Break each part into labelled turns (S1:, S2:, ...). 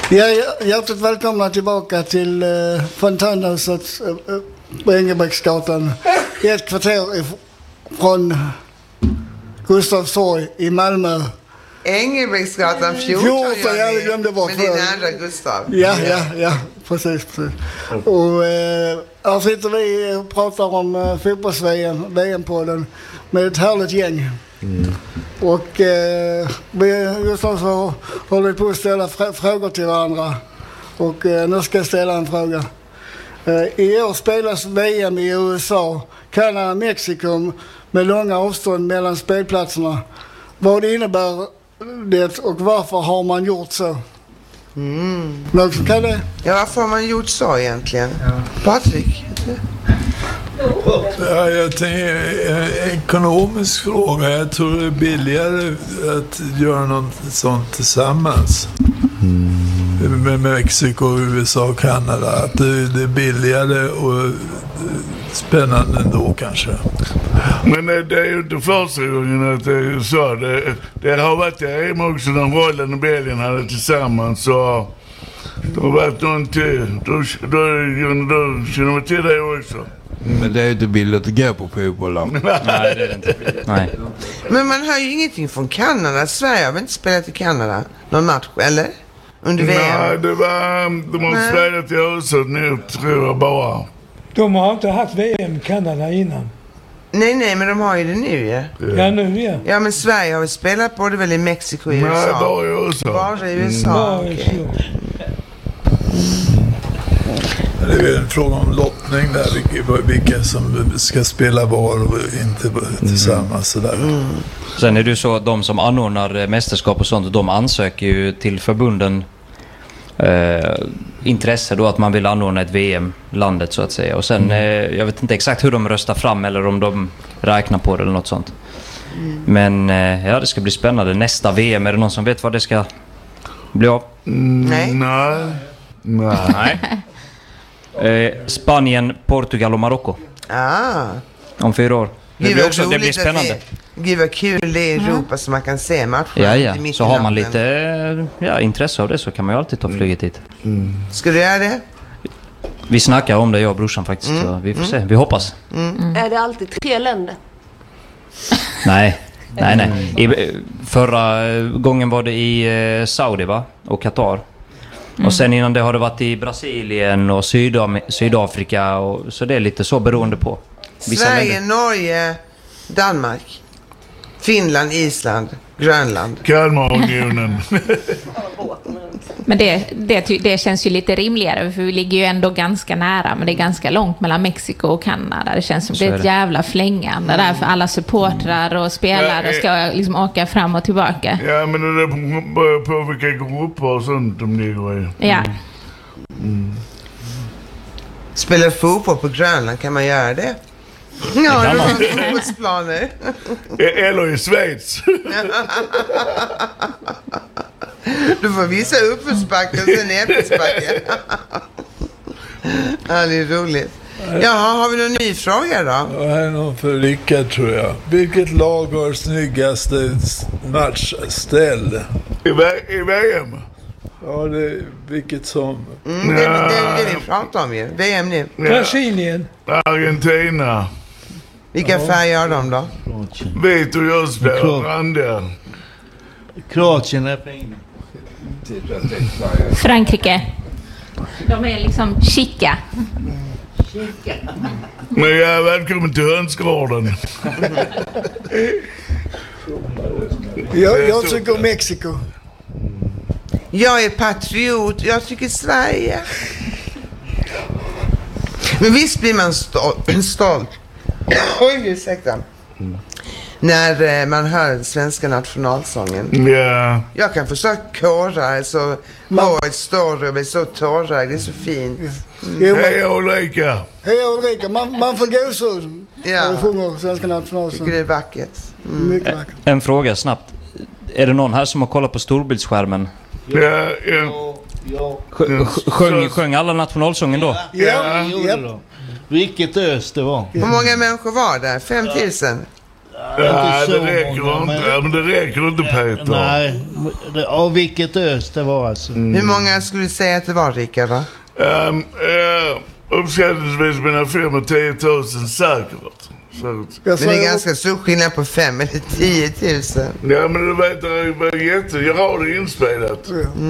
S1: Hjärtligt välkomna tillbaka till Fontänhuset på Engelbrektsgatan. Ett kvarter från Gustavstorg i Malmö.
S2: Engelbrektsgatan 14
S1: jag glömde bort.
S2: Men det är andra Gustav.
S1: Ja, precis. Och här sitter vi och pratar om fotbolls-VM-podden med ett härligt gäng. Och just så håller vi på att ställa frågor till varandra. Och nu ska jag ställa en fråga. I år spelas VM i USA, Kanada, Mexiko med långa avstånd mellan spelplatserna. Vad innebär det och varför har man gjort så? Någon som kan det?
S2: Ja, varför har man gjort så egentligen? Ja. Patrik?
S3: Ja, jag tänker ekonomisk fråga. Jag tror det är billigare att göra något sånt tillsammans. Med Mexiko, USA och Kanada. Att det är billigare och spännande ändå kanske.
S4: Men det är ju inte första gången att det är så. Det har varit i också när Holland och Belgien hade tillsammans. Så det har varit någonting. Då känner man till det också.
S5: Men det är inte billigt att gå på fotboll.
S6: Nej, det är det inte. Nej.
S2: Men man hör ju ingenting från Kanada. Sverige har väl inte spelat i Kanada någon match, eller? Under VM?
S4: Nej, de har spelat i USA nu, tror jag bara.
S7: De har inte haft VM i Kanada innan.
S2: Nej, men de har ju det nu, ja.
S7: Ja, nu, ja.
S2: Ja, men Sverige har väl spelat både väl i Mexiko och i USA?
S4: Nej, bara i USA.
S2: Bara i USA, okej.
S3: Det är väl en fråga om lottning där, vilka som ska spela var och inte tillsammans. Sådär.
S6: Sen är det ju så att de som anordnar mästerskap och sånt, de ansöker ju till förbunden intresse då att man vill anordna ett VM-landet så att säga. Och sen, jag vet inte exakt hur de röstar fram eller om de räknar på det eller något sånt. Men ja, det ska bli spännande. Nästa VM, är det någon som vet vad det ska bli av?
S2: Nej.
S6: Spanien, Portugal och Marocko. Om 4 år. Det blir spännande.
S2: Gud vad kul det är i Europa så man kan se matcher.
S6: Ja. Så har man lite intresse av det så kan man ju alltid ta flyget hit.
S2: Ska du göra det?
S6: Vi snackar om det, jag och brorsan faktiskt. Så vi får se, vi hoppas.
S8: Är det alltid 3 länder?
S6: Nej. Förra gången var det i Saudi va? Och Qatar. Och sen innan det har det varit i Brasilien och Sydafrika. Och, så det är lite så beroende på.
S2: Sverige, Norge, Danmark, Finland, Island, Grönland.
S4: Kalmarregionen.
S9: Men det känns ju lite rimligare för vi ligger ju ändå ganska nära, men det är ganska långt mellan Mexiko och Kanada. Det känns som det är ett jävla flängande där för alla supportrar och spelare ska liksom åka fram och tillbaka.
S4: Ja, men det är på vilka grupper och sånt de ligger i.
S9: Ja.
S2: Spelar fotboll på Grönland, kan man göra det? Ja, det var fotbollsplaner.
S4: Eller i Schweiz.
S2: Du får visa uppförsbacken och sen nedförsbacken. Ja, det är roligt. Jaha, har vi någon ny fråga då?
S3: Det här är någon för Rickard tror jag. Vilket lag har snyggaste matchställ?
S4: I VM?
S3: Ja, det är vilket som.
S2: Det är det vi pratar om ju. VM nu.
S7: Brasilien.
S4: Argentina.
S2: Vilka färger har de då?
S4: Vit och ljusblå. Randiga.
S10: Kroatien är fin.
S9: Frankrike. De är liksom chica.
S4: Men jag är välkommen till hönsgården.
S1: Jag tycker Mexiko.
S2: Jag är patriot. Jag tycker Sverige. Men visst blir man stolt. Oj, ursäkta. När man hör den svenska nationalsången.
S4: Ja.
S2: Jag kan försöka kåra så ett större och så tårar. Det är så fint.
S4: Hej Ulrika.
S1: Hej Ulrika. Man får gåshud. Ja. Och sjunger svenska nationalsången.
S2: Det är vackert.
S1: Mycket vackert.
S6: En fråga snabbt. Är det någon här som har kollat på storbildsskärmen?
S4: Ja.
S6: Sjöng alla nationalsången då?
S10: Ja. Vilket ös det var.
S2: Hur många människor var där? 5 000?
S4: Ja, det räcker inte. Men det räcker inte, Peter.
S10: Nej, av vilket ös det var alltså.
S2: Hur många skulle du säga att det var, Rickard, då?
S4: Uppskattningsvis mellan 5 och 10 000 säkert.
S2: Men det är ganska stor skillnad på 5 eller 10 000.
S4: Ja, men du vet, det var jag har det inspelat.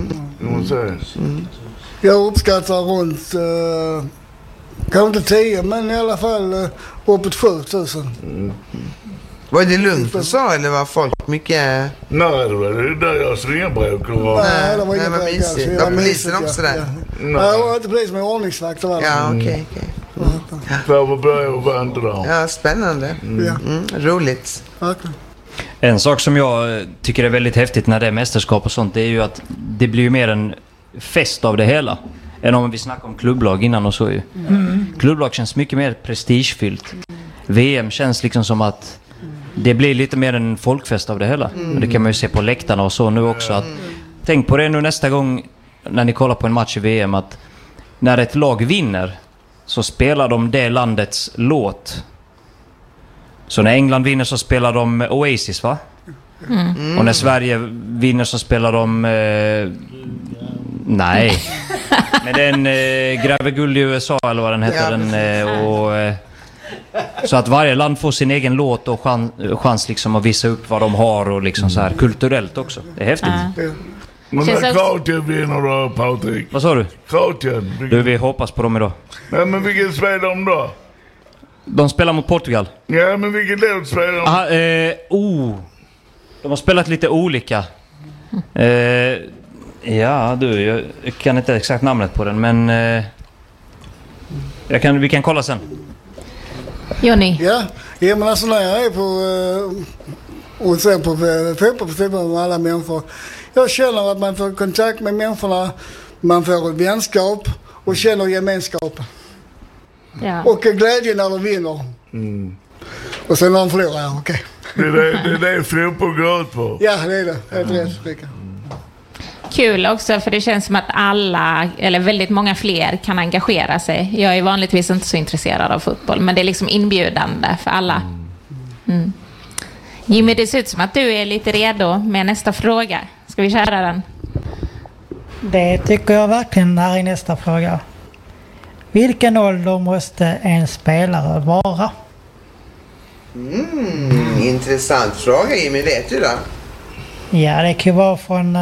S1: Jag uppskattar runt, kanske inte 10, men i alla fall uppåt 7 000.
S2: Var det lugnt och så, eller var folk mycket...
S4: Nej, det var där jag svingbråk.
S1: Nej, det var inga bråk alls.
S2: Det var polisen också där?
S1: Nej, det var inte polisen med ordningsvakt.
S2: Ja, okej.
S4: För att börja och vandra.
S2: Ja, spännande. Roligt.
S1: Okay.
S6: En sak som jag tycker är väldigt häftigt när det är mästerskap och sånt, det är ju att det blir ju mer en fest av det hela. Än om vi snackar om klubblag innan och så ju. Klubblag känns mycket mer prestigefyllt. VM känns liksom som att det blir lite mer en folkfest av det hela. Och det kan man ju se på läktarna och så nu också. Att, tänk på det nu nästa gång när ni kollar på en match i VM, att när ett lag vinner så spelar de det landets låt. Så när England vinner så spelar de Oasis, va? Och när Sverige vinner så spelar de... nej. Men den gräver guld i USA eller vad den heter. Så att varje land får sin egen låt och chans liksom att visa upp vad de har och liksom så här kulturellt också. Det är häftigt.
S4: Men när Kroatien vinner då, Patrik?
S6: Vad sa du?
S4: Kroatien.
S6: Du, vi hoppas på dem idag.
S4: Nej, men vilken spelar de då?
S6: De spelar mot Portugal.
S4: Ja, men vilken låt spelar de?
S6: De har spelat lite olika. Ja, du, jag kan inte exakt namnet på den, men vi kan kolla sen.
S9: Johnny?
S1: Ja, men alltså när jag är på och ser på fotbollsfestival med alla människor, jag känner att man får kontakt med människorna, man får vänskap och känner gemenskap.
S9: Ja.
S1: Och glädje när de vinner. Och sen när de förlorar, okej.
S4: Det är det fotboll går ut på.
S1: Ja, det är det. Det är rätt, Rickard.
S9: Kul också, för det känns som att alla, eller väldigt många fler, kan engagera sig. Jag är vanligtvis inte så intresserad av fotboll, men det är liksom inbjudande för alla. Jimmy, det ser ut som att du är lite redo med nästa fråga. Ska vi köra den?
S11: Det tycker jag verkligen här i nästa fråga. Vilken ålder måste en spelare vara?
S2: Intressant fråga, Jimmy. Vet du det?
S11: Ja, det kan vara från...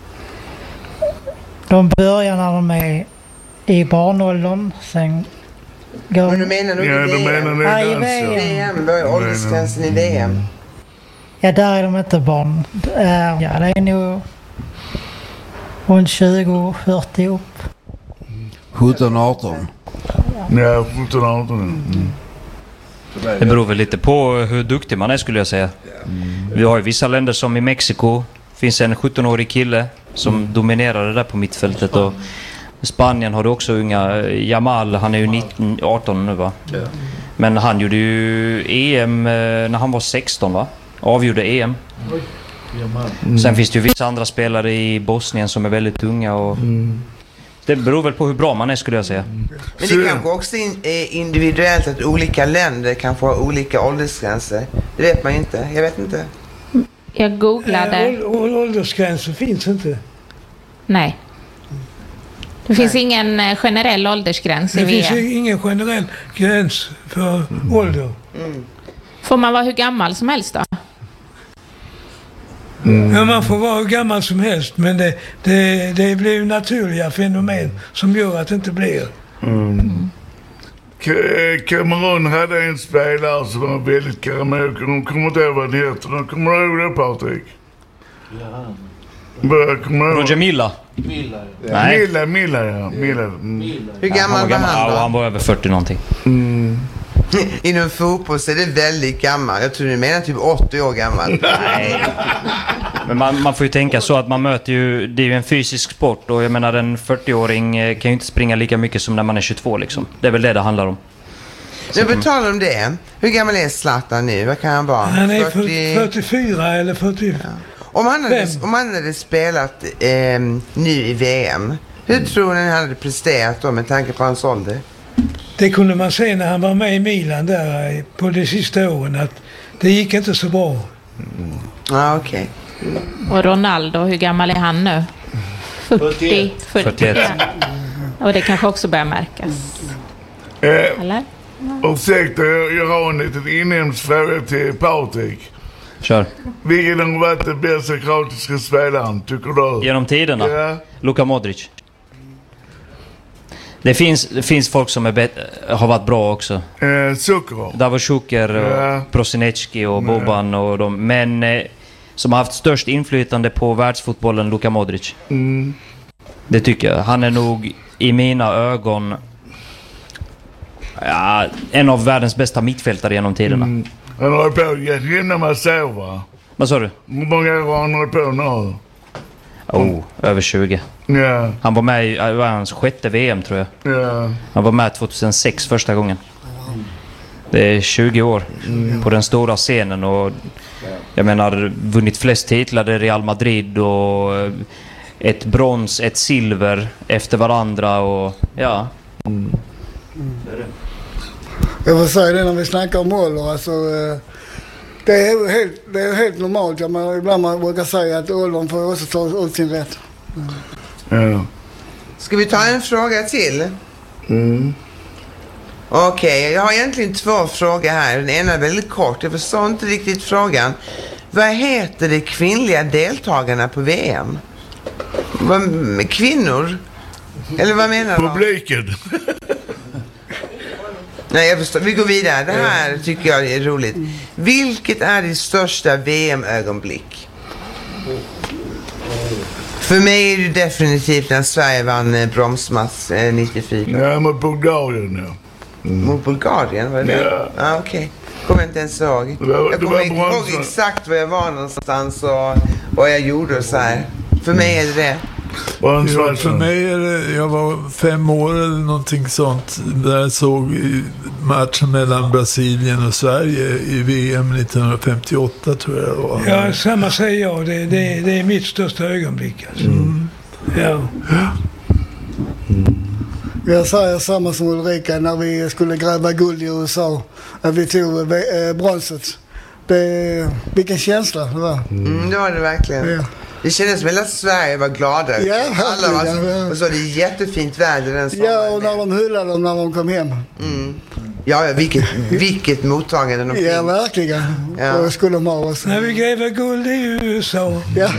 S11: de börjar när de är i barnåldern, sen går...
S2: Men du menar nog i VM? Vad är åldersgränsen i VM?
S11: Ja, där är de inte barn. Ja, det är nog runt 20-40 upp.
S5: 17-18.
S4: Ja, 17-18.
S6: Det beror väl lite på hur duktig man är, skulle jag säga. Vi har ju vissa länder som i Mexiko. Finns en 17-årig kille som dominerar det där på mittfältet. Och Spanien har du också unga. Jamal, han är ju 18 nu, va? Men han gjorde ju EM när han var 16, va? Avgjorde EM. Sen finns det ju vissa andra spelare i Bosnien som är väldigt unga. Och det beror väl på hur bra man är, skulle jag säga.
S2: Men det kanske också är individuellt att olika länder kan få olika åldersgränser. Det vet man inte. Jag vet inte.
S9: Jag googlade.
S7: Åldersgränser finns inte.
S9: Nej. Det finns ingen generell åldersgräns i VM.
S7: Det finns ingen generell gräns för ålder.
S9: Får man vara hur gammal som helst då?
S7: Ja, man får vara hur gammal som helst, men det blir ju naturliga fenomen som gör att det inte blir.
S4: Kamerun hade en spelare som var väldigt karamok. De kommer inte ihåg vad det heter. De kommer ihåg det, Patrik?
S6: Roger Milla?
S4: Milla, ja.
S6: Nej.
S4: Milla.
S2: Hur gammal var han då?
S6: Han var över 40 någonting.
S2: Inom fotboll så är det väldigt gammal. Jag tror du menar typ 80 år gammal.
S6: Nej. Men man får ju tänka så att man möter ju... Det är ju en fysisk sport. Och jag menar, en 40-åring kan ju inte springa lika mycket som när man är 22 liksom. Det är väl det handlar om.
S2: Jag betalar om det. Hur gammal är Zlatan nu? Vad kan han vara?
S7: Han är 44 eller 45. Ja.
S2: Om han hade spelat nu i VM, hur tror ni han hade presterat då med tanke på hans ålder?
S7: Det kunde man se när han var med i Milan där på de sista åren, att det gick inte så bra.
S2: Ja, okej.
S9: Och Ronaldo, hur gammal är han nu? 41. Och det kanske också börjar märkas. Eller?
S4: Ursäkta, jag har en liten inhemsk fråga till Patrik.
S6: Kör.
S4: Vilken har varit den bästa kroatiska spelaren, tycker du?
S6: Genom tiderna?
S4: Ja.
S6: Luka Modric. Det finns folk som har varit bra också.
S4: Zucker.
S6: Davor Šuker och Prosinecki och Boban och de. Men som har haft störst inflytande på världsfotbollen, Luka Modric. Det tycker jag. Han är nog i mina ögon en av världens bästa mittfältare genom tiderna.
S4: Han har på innan man sover.
S6: Vad sa du?
S4: Hur många år har han på nu?
S6: Över 20.
S4: Ja.
S6: Han var med i hans 6:e VM, tror jag.
S4: Ja.
S6: Han var med 2006 första gången. Det är 20 år på den stora scenen, och jag menar, vunnit flest titlar i Real Madrid och ett brons, ett silver efter varandra, och ja.
S1: Jag får säga det när vi snackar om ålder, alltså, det är helt normalt. Ibland man brukar säga att åldern får också ta ut sin rätt.
S4: Ja.
S2: Ska vi ta en fråga till? Okej, jag har egentligen 2 frågor här. Den ena är väldigt kort. Jag förstår inte riktigt frågan. Vad heter de kvinnliga deltagarna på VM? Kvinnor? Eller vad menar du?
S4: Publiken.
S2: Nej, jag förstår. Vi går vidare. Det här tycker jag är roligt. Vilket är ditt största VM-ögonblick? För mig är det definitivt när Sverige vann bromsmatch 94.
S4: Ja, mot Bulgarien, ja.
S2: Mot Bulgarien, var det det?
S4: Ja.
S2: Ah, okej. Kommer inte ens ihåg. Jag kommer inte ihåg exakt var jag var någonstans och vad jag gjorde och så här. För mig är det.
S3: Ja, för mig är det, jag var 5 år eller någonting sånt, där jag såg matchen mellan Brasilien och Sverige i VM 1958, tror jag det var.
S7: Ja, samma säger jag. Det är mitt största ögonblick. Alltså. Ja.
S1: Jag säger samma som Ulrika när vi skulle gräva guld i USA. Att vi tog bronset. Vilken känsla det var.
S2: Det var det verkligen. Ja. Det kändes som att Sverige var glada.
S1: Ja,
S2: alla var, och så det är jättefint väder den sommaren.
S1: Ja, och när de hyllade dem när de kom hem.
S2: Ja, vilket mottagande de fick.
S1: Ja, verkligen. Ja. Och skulle de ha oss.
S7: När vi gräver guld i USA.
S1: Ja.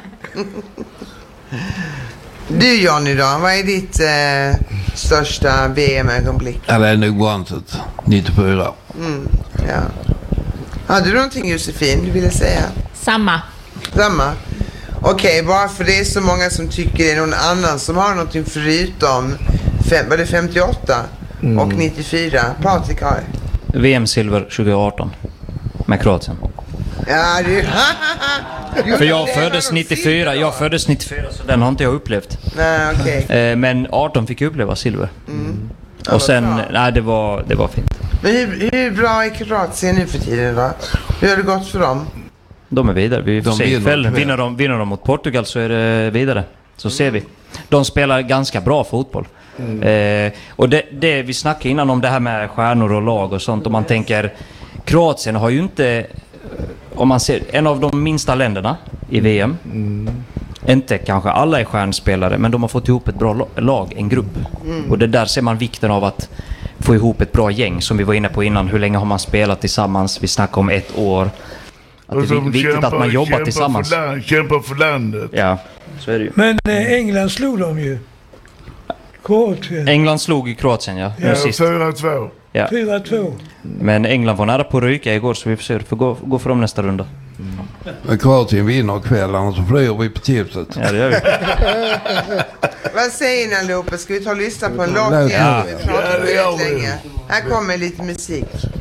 S2: Du, Johnny, då? Vad är ditt största VM-ögonblick?
S5: Ja, det är nog bronset. 94.
S2: Ja. Hade du någonting, Josefin, du ville säga?
S9: Samma. Okej, bara för det är så många som tycker det är någon annan som har någonting förutom var det 58 och 94. Patrik har
S6: VM-silver 2018 med Kroatien.
S2: Ja,
S6: för jag föddes 94, så den har inte jag upplevt.
S2: Nej, okej.
S6: Men 18 fick jag uppleva silver. Och sen, det var fint.
S2: Men hur bra är Kroatien nu för tiden då? Hur har det gått för dem?
S6: De är vidare. Vi får se ikväll. Vinner de mot Portugal så är det vidare. Så ser vi. De spelar ganska bra fotboll. Och det vi snackade innan om det här med stjärnor och lag och sånt. Om man tänker, Kroatien har ju inte, om man ser, en av de minsta länderna i VM. Inte kanske alla är stjärnspelare, men de har fått ihop ett bra lag, en grupp. Och det där ser man vikten av att få ihop ett bra gäng, som vi var inne på innan. Hur länge har man spelat tillsammans? Vi snackar om 1 år. Att det är viktigt att man jobbar tillsammans.
S4: Kämpar för landet.
S6: Ja, så är det ju.
S7: Men England slog dem ju. Kroatien.
S6: England slog i Kroatien, ja.
S4: 4-2.
S6: Ja.
S7: 4-2.
S6: Men England var nära på att ryka igår, så vi får gå för dem nästa runda.
S5: Men Kroatien vinner kvällen och så flyger vi på tipset.
S6: Ja, det gör vi.
S2: Vad säger ni allihopa? Ska vi ta och lyssna på en låt igen?
S4: Ja,
S2: vi pratar länge. Här kommer lite musik.